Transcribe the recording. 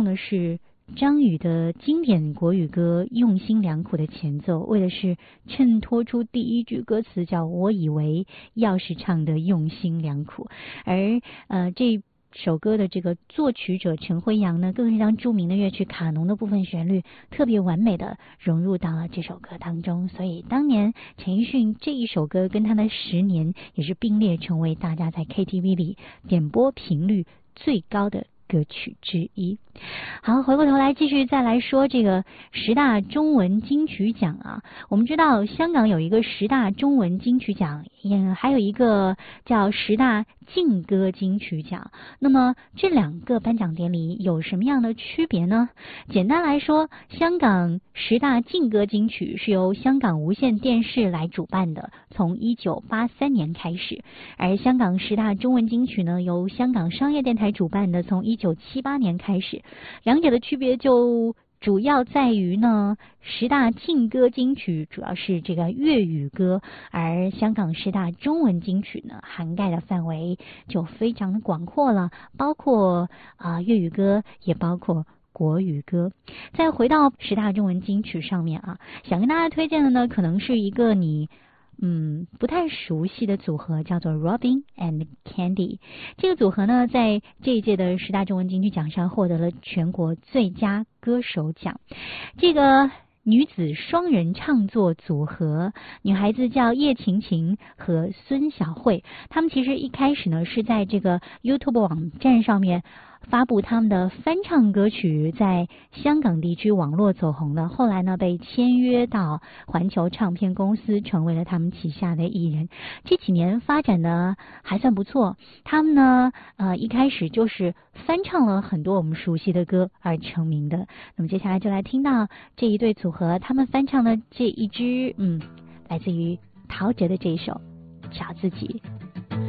的是张宇的经典国语歌《用心良苦》的前奏，为的是衬托出第一句歌词叫我以为要是唱的用心良苦，而这首歌的这个作曲者陈辉阳呢，更是将著名的乐曲卡农的部分旋律特别完美的融入到了这首歌当中，所以当年陈奕迅这一首歌跟他的10年也是并列成为大家在 KTV 里点播频率最高的歌曲之一。好，回过头来继续再来说这个10大中文金曲奖啊。我们知道香港有一个10大中文金曲奖，还有一个叫10大劲歌金曲奖。那么这2个颁奖典礼有什么样的区别呢？简单来说，香港10大劲歌金曲是由香港无线电视来主办的，从1983年开始；而香港10大中文金曲呢，由香港商业电台主办的，从1978年开始。两者的区别就主要在于呢，10大劲歌金曲主要是这个粤语歌，而香港10大中文金曲呢，涵盖的范围就非常的广阔了，包括粤语歌，也包括国语歌。再回到10大中文金曲上面啊，想跟大家推荐的呢，可能是一个你不太熟悉的组合，叫做 Robin and Candy。 这个组合呢，在这一届的10大中文金曲奖上获得了全国最佳歌手奖。这个女子双人唱作组合，女孩子叫叶晴晴和孙晓慧，他们其实一开始呢是在这个 YouTube 网站上面发布他们的翻唱歌曲，在香港地区网络走红了，后来呢被签约到环球唱片公司，成为了他们旗下的艺人。这几年发展的还算不错，他们呢一开始就是翻唱了很多我们熟悉的歌而成名的。那么接下来就来听到这一对组合他们翻唱的这一支来自于陶喆的这一首《找自己》。